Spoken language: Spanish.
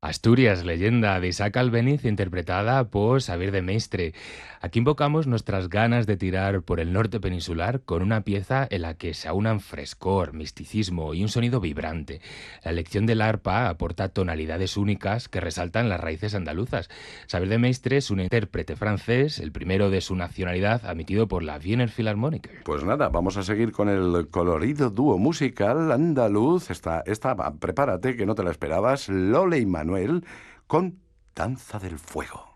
Asturias, leyenda de Isaac Albéniz, interpretada por Xavier de Maistre. Aquí invocamos nuestras ganas de tirar por el norte peninsular con una pieza en la que se aunan frescor, misticismo y un sonido vibrante. La elección del arpa aporta tonalidades únicas que resaltan las raíces andaluzas. Xavier de Maistre es un intérprete francés, el primero de su nacionalidad admitido por la Wiener Philharmoniker. Pues nada, vamos a seguir con el colorido dúo musical andaluz. Prepárate, que no te la esperabas, Lola y Manuel, con Danza del Fuego.